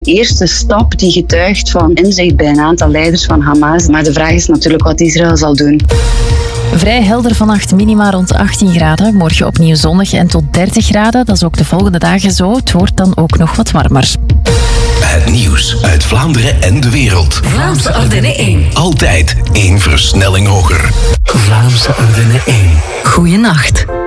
De eerste stap die getuigt van inzicht bij een aantal leiders van Hamas. Maar de vraag is natuurlijk wat Israël zal doen. Vrij helder vannacht, minima rond 18 graden. Morgen opnieuw zonnig en tot 30 graden. Dat is ook de volgende dagen zo. Het wordt dan ook nog wat warmer. Het nieuws uit Vlaanderen en de wereld. Vlaamse Ardennen 1. Altijd 1 versnelling hoger. Vlaamse Ardennen 1. Goeienacht.